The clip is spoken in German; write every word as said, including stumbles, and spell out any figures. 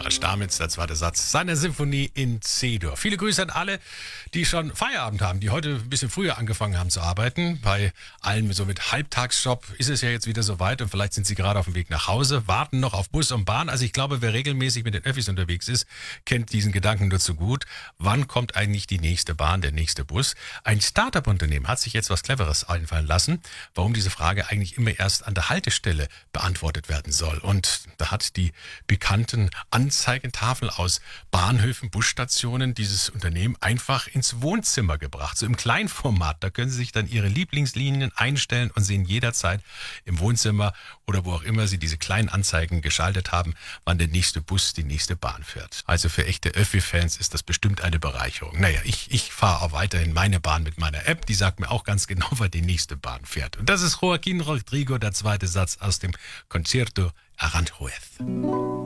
Karl Stamitz, der zweite Satz seiner Symphonie in C-Dur. Viele Grüße an alle, die schon Feierabend haben, die heute ein bisschen früher angefangen haben zu arbeiten. Bei allen so mit Halbtagsjob ist es ja jetzt wieder soweit und vielleicht sind sie gerade auf dem Weg nach Hause, warten noch auf Bus und Bahn. Also ich glaube, wer regelmäßig mit den Öffis unterwegs ist, kennt diesen Gedanken nur zu gut. Wann kommt eigentlich die nächste Bahn, der nächste Bus? Ein Start-up-Unternehmen hat sich jetzt was Cleveres einfallen lassen, warum diese Frage eigentlich immer erst an der Haltestelle beantwortet werden soll. Und da hat die bekannten Anzeigentafel aus Bahnhöfen, Busstationen dieses Unternehmen einfach ins Wohnzimmer gebracht. So im Kleinformat, da können Sie sich dann Ihre Lieblingslinien einstellen und sehen jederzeit im Wohnzimmer oder wo auch immer Sie diese kleinen Anzeigen geschaltet haben, wann der nächste Bus, die nächste Bahn fährt. Also für echte Öffi-Fans ist das bestimmt eine Bereicherung. Naja, ich, ich fahre auch weiterhin meine Bahn mit meiner App, die sagt mir auch ganz genau, wann die nächste Bahn fährt. Und das ist Joaquín Rodrigo, der zweite Satz aus dem Concierto Aranjuez.